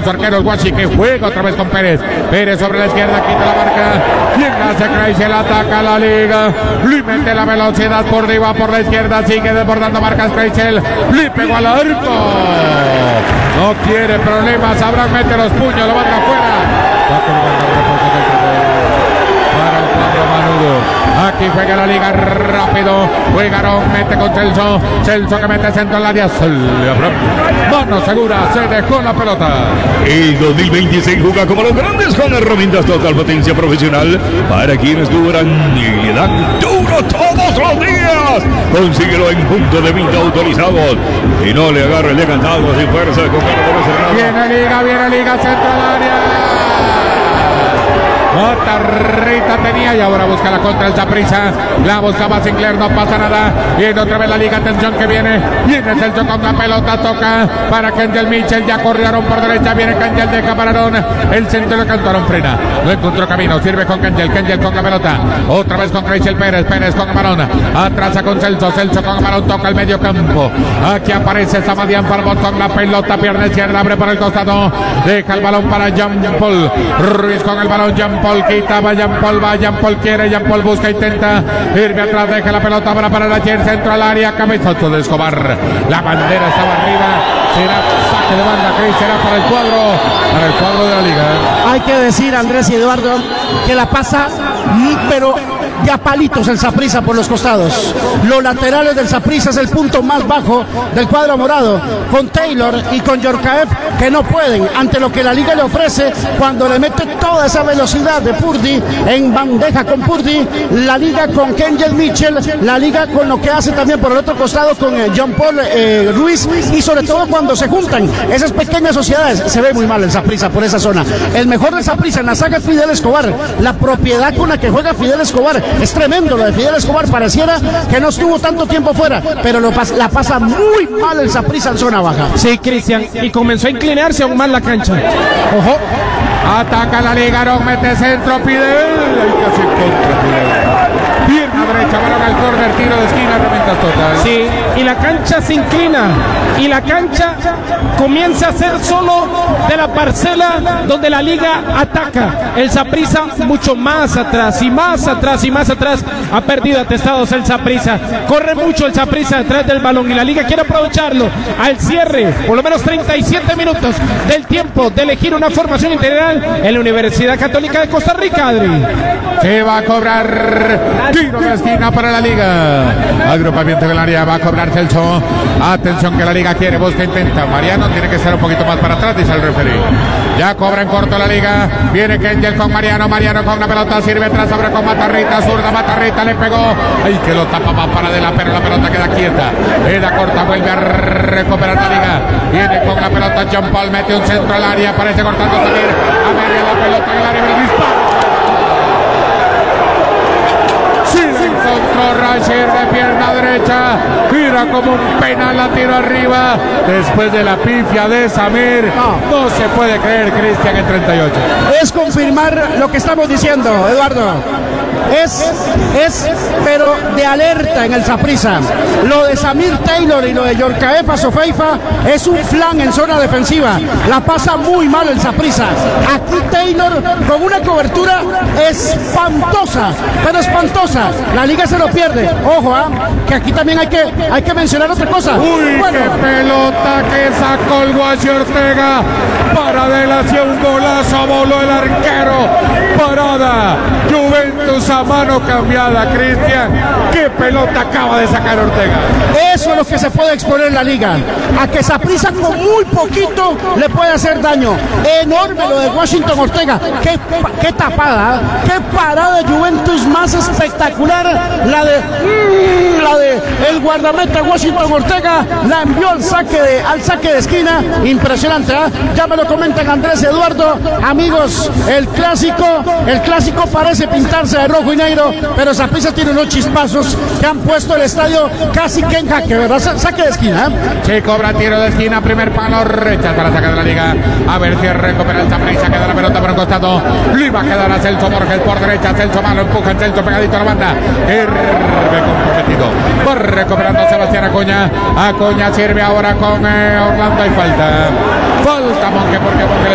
con su arquero el Guachi, que juega otra vez con Pérez. Pérez sobre la izquierda, quita la marca. Bien hace Kreisel, ataca la liga. Le mete la velocidad por arriba, por la izquierda, sigue desbordando marcas Kreisel. Le pegó al arco. No quiere problemas, Abraham mete los puños, lo manda afuera. Para el cuadro Manudo. Aquí juega la liga rápido. Juegaron, mete con Celso. Celso que mete centro al área. Mano segura, se dejó la pelota. El 2026 juega como los grandes con herramientas total potencia profesional para quienes duran y le dan duro todos los días. Consíguelo en punto de venta autorizados y no le agarre el de cansado sin fuerza con viene liga, centro al área. Matarrita tenía y ahora busca la contra el Saprissa. La buscaba Sinclair, no pasa nada. Viene otra vez la liga, atención que viene. Viene Celso con la pelota, toca para Kenjel Mitchell. Ya corrieron por derecha, viene Kenjel, deja para Aarón. El centro lo cantaron, frena. No encontró camino, sirve con Kenjel. Kenjel con la pelota. Otra vez con Kreisel Pérez. Pérez con Amarón. Atrasa con Celso. Celso con Amarón, toca el medio campo. Aquí aparece Samadian Farbot con la pelota. Pierna izquierda, abre por el costado. Deja el balón para Jean Paul. Ruiz con el balón, Jean Paul quita, va Jean Paul quiere, Jean Paul busca, intenta irme atrás, deja la pelota para la Cher, centro al área, cabezazo de Escobar, la bandera estaba arriba, será saque de banda, que será para el cuadro de la liga. Hay que decir, Andrés y Eduardo, que la pasa, pero de a palitos el Saprissa por los costados. Los laterales del Saprissa es el punto más bajo del cuadro morado, con Taylor y con Yorkaev, que no pueden ante lo que la liga le ofrece cuando le mete toda esa velocidad de Purdy en bandeja con Purdy, la liga con Kenjel Mitchell, la liga con lo que hace también por el otro costado con Jean Paul Ruiz, y sobre todo cuando se juntan esas pequeñas sociedades, se ve muy mal el Saprissa por esa zona. El mejor del Saprissa en la saga es Fidel Escobar, la propiedad con la que juega Fidel Escobar es tremendo. Lo de Fidel Escobar pareciera que no estuvo tanto tiempo fuera, pero la pasa muy mal el Saprissa en zona baja. Sí, Cristian, y comenzó a inclinarse aún más la cancha. Ojo. Ataca la liga, Aarón mete centro, Fidel. Ahí casi contra Fidel. Pierna derecha, balón al córner, tiro de esquina, herramientas total. Sí, y la cancha se inclina y la cancha comienza a ser solo de la parcela donde la liga ataca. El Saprissa mucho más atrás y más atrás y más atrás. Ha perdido atestados el Saprissa. Corre mucho el Saprissa detrás del balón y la liga quiere aprovecharlo al cierre, por lo menos 37 minutos del tiempo de elegir una formación integral en la Universidad Católica de Costa Rica, Adri. Se va a cobrar tiro de esquina para la liga. Agrupamiento del área, va a cobrar Celso. Atención que la liga quiere, busca, intenta. Mariano tiene que estar un poquito más para atrás, dice el referee. Ya cobra en corto la liga. Viene Kenjel con Mariano. Mariano con la pelota, sirve atrás, abre con Matarrita. Zurda, Matarrita le pegó. Ay, que lo tapa más para Adela, pero la pelota queda quieta. Queda corta, vuelve a recuperar la liga. Viene con la pelota Jean Paul, mete un centro al área, parece cortando salir. A media la pelota en el área, el disparo. Encontró Rashid de pierna derecha, tira como un penal, la tiro arriba, después de la pifia de Samir. No se puede creer, Cristian, en 38. Es confirmar lo que estamos diciendo, Eduardo. Pero de alerta en el Saprissa. Lo de Samir Taylor y lo de Yorkaev Asofeifa es un flan en zona defensiva. La pasa muy mal el Saprissa. Aquí Taylor con una cobertura espantosa, pero espantosa. La liga se lo pierde. Ojo, que aquí también hay que mencionar otra cosa. Uy, bueno, qué pelota que sacó el Guachi Ortega. Para Adela, hacia un golazo, voló el arquero. Parada. Juventus a mano cambiada, Cristian. Qué pelota acaba de sacar Ortega. Eso es lo que se puede exponer en la liga. A que Saprissa con muy poquito le puede hacer daño. Enorme lo de Washington Ortega. Qué tapada, qué parada de Juventus más espectacular. La de el guardameta Washington Ortega la envió al saque de esquina. Impresionante, ya me lo comentan Andrés y Eduardo. Amigos, el clásico parece pintarse de rojo y negro, pero Saprissa tiene unos chispazos que han puesto el estadio casi que en jaque, ¿verdad? Saque de esquina. Sí, cobra tiro de esquina, primer palo, rechaza para sacar de la liga. A ver si recupera el Saprissa, queda la pelota por un costado. Le va a quedar a Celso Borges por derecha. Celso malo, empuja Celso pegadito a la banda. Herbe comprometido. Va recuperando Sebastián Acuña. Acuña sirve ahora con Orlando. Hay falta. Falta Monque porque